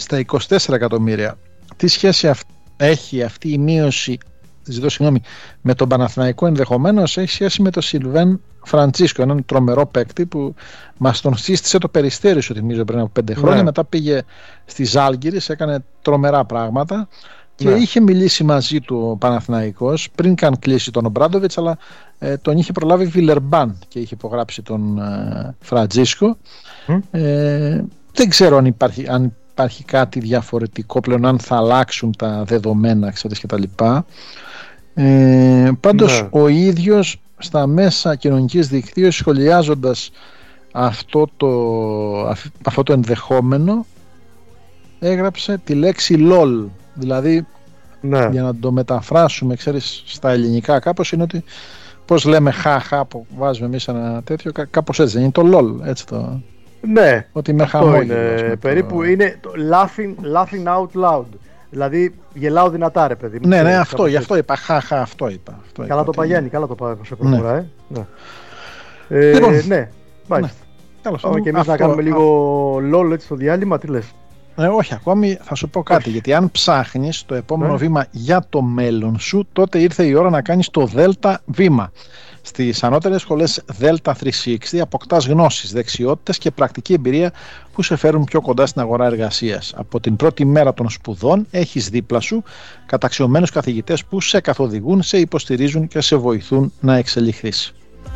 στα 24 εκατομμύρια. Τι σχέση έχει αυτή η μείωση, με τον Παναθηναϊκό? Ενδεχομένως έχει σχέση με τον Σιλβέν Φραντσίσκο, έναν τρομερό παίκτη που μας τον σύστησε το Περιστέρι, σου θυμίζω, πριν από 5 χρόνια. Μετά πήγε στη Ζάλγκιρις, έκανε τρομερά πράγματα και είχε μιλήσει μαζί του ο Παναθηναϊκός πριν καν κλείσει τον Ομπράντοβιτς, αλλά τον είχε προλάβει Βιλερμπάν και είχε υπογράψει τον Φραντσίσκο. Δεν ξέρω αν υπάρχει κάτι διαφορετικό πλέον, αν θα αλλάξουν τα δεδομένα, ξέρετε, και τα λοιπά. Πάντως ο ίδιος στα μέσα κοινωνικής δικτύωσης, σχολιάζοντας αυτό το ενδεχόμενο, έγραψε τη λέξη LOL. Δηλαδή, για να το μεταφράσουμε, ξέρεις, στα ελληνικά κάπως, είναι ότι πώς λέμε χαχα που βάζουμε εμείς ένα τέτοιο, κάπως έτσι δεν είναι το LOL, έτσι το... Ναι, ότι με αυτό είναι περίπου, είναι το laughing out loud. Δηλαδή γελάω δυνατά, ρε παιδί μου. Ναι, γι' αυτό είπα. Αυτό είπα. Καλά το Παγιάννη, καλά το πάει σε προχωρά, Λοιπόν, ναι, μάλιστα. Πάμε και εμείς να κάνουμε λίγο LOL έτσι στο διάλειμμα, τι λες? Όχι, ακόμη θα σου πω κάτι. Γιατί αν ψάχνεις το επόμενο βήμα για το μέλλον σου, τότε ήρθε η ώρα να κάνεις το Δέλτα βήμα. Στις ανώτερες σχολές Delta 360 αποκτάς γνώσεις, δεξιότητες και πρακτική εμπειρία που σε φέρουν πιο κοντά στην αγορά εργασίας. Από την πρώτη μέρα των σπουδών έχεις δίπλα σου καταξιωμένους καθηγητές που σε καθοδηγούν, σε υποστηρίζουν και σε βοηθούν να εξελιχθείς.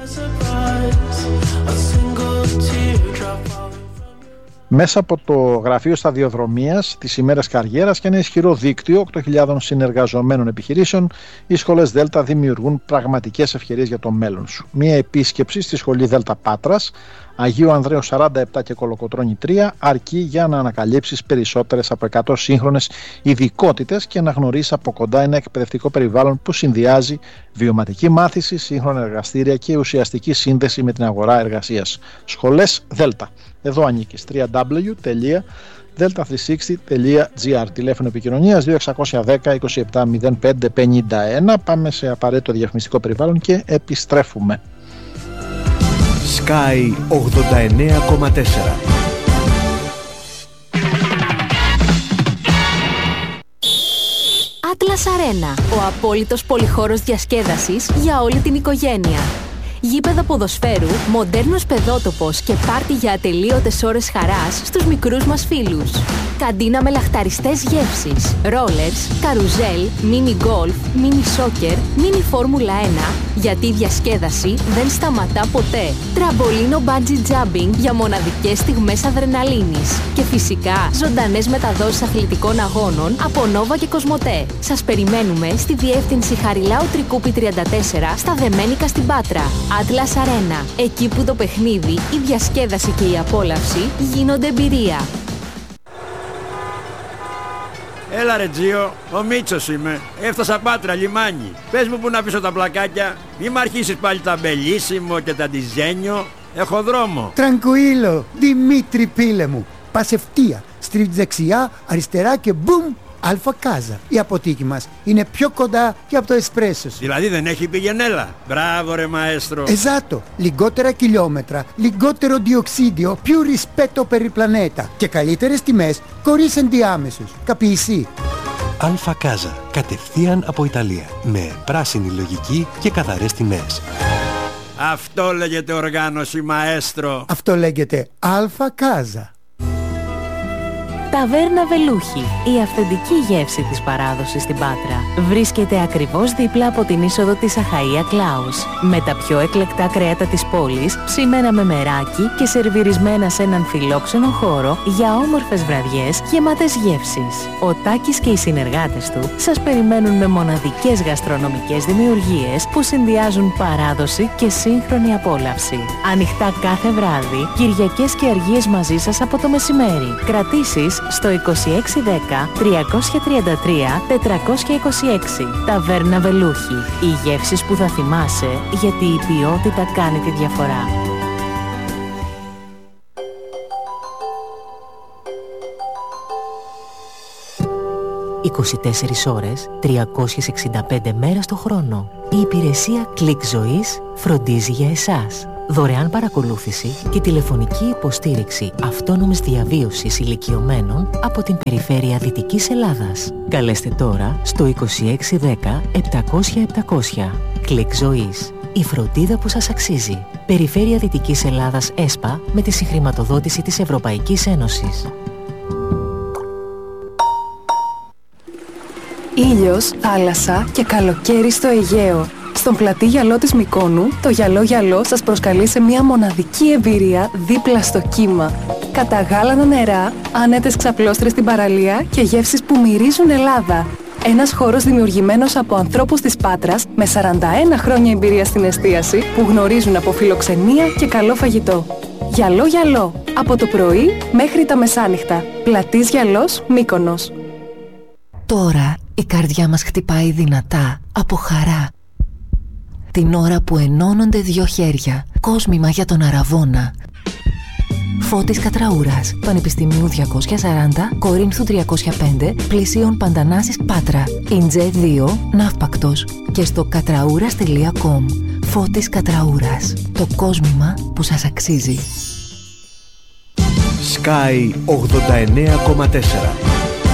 Μέσα από το Γραφείο Σταδιοδρομίας της ημέρας καριέρας και ένα ισχυρό δίκτυο 8.000 συνεργαζομένων επιχειρήσεων, οι σχολές Δέλτα δημιουργούν πραγματικές ευκαιρίες για το μέλλον σου. Μία επίσκεψη στη σχολή Δέλτα Πάτρας, Αγίου Ανδρέου 47 και Κολοκοτρώνη 3, αρκεί για να ανακαλύψεις περισσότερες από 100 σύγχρονες ειδικότητες και να γνωρίσεις από κοντά ένα εκπαιδευτικό περιβάλλον που συνδυάζει βιωματική μάθηση, σύγχρονα εργαστήρια και ουσιαστική σύνδεση με την αγορά εργασίας. Σχολές Δέλτα. Εδώ ανήκεις. www.delta360.gr. Τηλέφωνο επικοινωνίας 2610 27 05 51. Πάμε σε απαραίτητο διαφημιστικό περιβάλλον και επιστρέφουμε. Sky 89,4. Atlas Arena, ο απόλυτος πολυχώρος διασκέδασης για όλη την οικογένεια. Γήπεδα ποδοσφαίρου, μοντέρνος παιδότοπος και πάρτι για ατελείωτες ώρες χαράς στους μικρούς μας φίλους. Καντίνα με λαχταριστές γεύσεις, ρόλερς, καρουζέλ, μίνι γκολφ, μίνι σόκερ, μίνι φόρμουλα 1, γιατί η διασκέδαση δεν σταματά ποτέ. Τραμπολίνο μπάντζι τζάμπινγκ για μοναδικές στιγμές αδρεναλίνης. Και φυσικά ζωντανές μεταδόσεις αθλητικών αγώνων από Νόβα και Κοσμοτέ. Σας περιμένουμε στη διεύθυνση Χαριλάου Τρικούπη 34 στα Δεμένικα στην Πάτρα. Atlas Arena, εκεί που το παιχνίδι, η διασκέδαση και η απόλαυση γίνονται εμπειρία. Έλα ρε Τζίο, ο Μίτσος είμαι. Έφτασα Πάτρα, λιμάνι. Πες μου που να πίσω τα πλακάκια. Μη μ' αρχίσεις πάλι τα μπελίσιμο και τα ντιζένιο. Έχω δρόμο. Τρανκουίλο, Δημήτρη πίλε μου. Πας ευθεία, στρίβεις δεξιά, αριστερά και μπουμ, Αλφα Κάζα. Η αποθήκη μας είναι πιο κοντά και από το εσπρέσο σου. Δηλαδή δεν έχει πηγενέλα. Μπράβο ρε μαέστρο. Esatto, λιγότερα χιλιόμετρα, λιγότερο διοξίδιο, più rispetto per il pianeta και καλύτερες τιμές χωρίς ενδιάμεσους. Καπείσι. Αλφα Κάζα, κατευθείαν από Ιταλία, με πράσινη λογική και καθαρές τιμές. Αυτό λέγεται οργάνωση μαέστρο. Αυτό λέγεται Αλφα Κάζα. Ταβέρνα Βελούχη, η αυθεντική γεύση της παράδοσης στην Πάτρα. Βρίσκεται ακριβώς δίπλα από την είσοδο της Αχαΐα Κλάους. Με τα πιο εκλεκτά κρέατα της πόλης, ψημένα με μεράκι και σερβιρισμένα σε έναν φιλόξενο χώρο για όμορφες βραδιές γεμάτες γεύσεις. Ο Τάκης και οι συνεργάτες του σας περιμένουν με μοναδικές γαστρονομικές δημιουργίες που συνδυάζουν παράδοση και σύγχρονη απόλαυση. Ανοιχτά κάθε βράδυ, Κυριακές και αργίες μαζί σας από το μεσημέρι. Κρατήσεις στο 2610 333 426. Ταβέρνα Βελούχη. Οι γεύσεις που θα θυμάσαι, γιατί η ποιότητα κάνει τη διαφορά. «24 ώρες, 365 μέρες το χρόνο. Η υπηρεσία Κλικ Ζωής φροντίζει για εσάς. δωρεάν παρακολούθηση και τηλεφωνική υποστήριξη αυτόνομης διαβίωσης ηλικιωμένων από την περιφέρεια Δυτικής Ελλάδας. Καλέστε τώρα στο 2610 700 700. Κλικ ζωής. Η φροντίδα που σας αξίζει. Περιφέρεια Δυτικής Ελλάδας ΕΣΠΑ με τη συγχρηματοδότηση της Ευρωπαϊκής Ένωσης. Ήλιος, θάλασσα και καλοκαίρι στο Αιγαίο. Στον πλατή γυαλό της Μυκόνου, το γυαλό σας προσκαλεί σε μια μοναδική εμπειρία δίπλα στο κύμα. Καταγάλανα νερά, άνετες ξαπλώστρες στην παραλία και γεύσεις που μυρίζουν Ελλάδα. Ένας χώρος δημιουργημένος από ανθρώπους της Πάτρας με 41 χρόνια εμπειρία στην εστίαση που γνωρίζουν από φιλοξενία και καλό φαγητό. Γυαλό, από το πρωί μέχρι τα μεσάνυχτα. Πλατής Γυαλός, Μύκονος. Τώρα η καρδιά μας χτυπάει δυνατά από χαρά. Την ώρα που ενώνονται δύο χέρια, κόσμημα για τον Αραβώνα. Φώτης Κατραούρας, Πανεπιστημίου 240, Κορίνθου 305, πλησίων Παντανάσης Πάτρα, Ιντζέ 2, Ναύπακτος και στο κατραούρας.com. Φώτης Κατραούρας, το κόσμημα που σας αξίζει. Sky 89,4